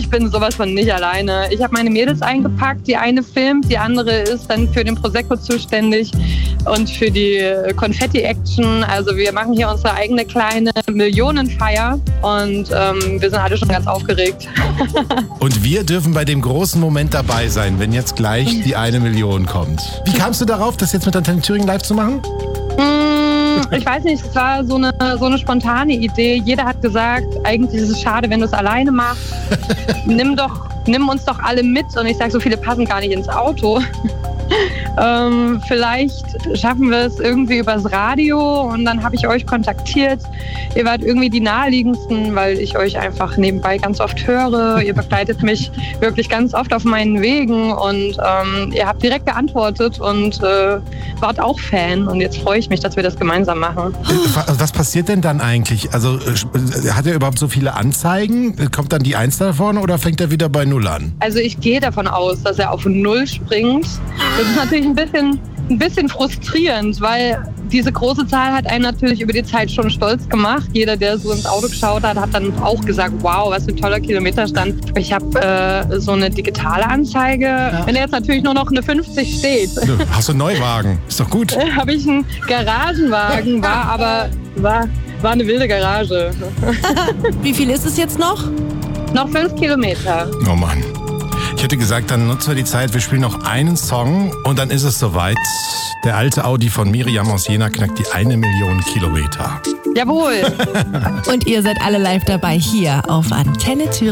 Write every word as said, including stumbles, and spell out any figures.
ich bin sowas von nicht alleine. Ich habe meine Mädels eingepackt. Die eine filmt, die andere ist dann für den Prosecco zuständig und für die Konfetti-Action. Also wir machen hier unsere eigene kleine Millionenfeier und ähm, wir sind alle schon ganz aufgeregt. Und wir dürfen bei dem großen Moment dabei sein, wenn jetzt gleich die eine Million kommt. Wie kamst du darauf, das jetzt mit Antenne Thüringen live zu machen? Ich weiß nicht, es war so eine, so eine spontane Idee. Jeder hat gesagt, eigentlich ist es schade, wenn du es alleine machst. Nimm doch, nimm uns doch alle mit. Und ich sage, so viele passen gar nicht ins Auto. ähm, vielleicht schaffen wir es irgendwie übers Radio und dann habe ich euch kontaktiert. Ihr wart irgendwie die naheliegendsten, weil ich euch einfach nebenbei ganz oft höre. Ihr begleitet mich wirklich ganz oft auf meinen Wegen und ähm, ihr habt direkt geantwortet und äh, wart auch Fan. Und jetzt freue ich mich, dass wir das gemeinsam machen. Was passiert denn dann eigentlich? Also hat er überhaupt so viele Anzeigen? Kommt dann die Eins da vorne oder fängt er wieder bei Null an? Also ich gehe davon aus, dass er auf Null springt. Das ist natürlich ein bisschen, ein bisschen frustrierend, weil diese große Zahl hat einen natürlich über die Zeit schon stolz gemacht. Jeder, der so ins Auto geschaut hat, hat dann auch gesagt, wow, was für ein toller Kilometerstand. Ich habe äh, so eine digitale Anzeige. Ja. Wenn jetzt natürlich nur noch eine fünfzig steht. Hast du einen Neuwagen? Ist doch gut. Habe ich einen Garagenwagen, war aber war, war eine wilde Garage. Wie viel ist es jetzt noch? Noch fünf Kilometer. Oh Mann. Ich hätte gesagt, dann nutzen wir die Zeit, wir spielen noch einen Song und dann ist es soweit. Der alte Audi von Miriam aus Jena knackt die eine Million Kilometer. Jawohl. Und ihr seid alle live dabei hier auf Antenne Thüringen.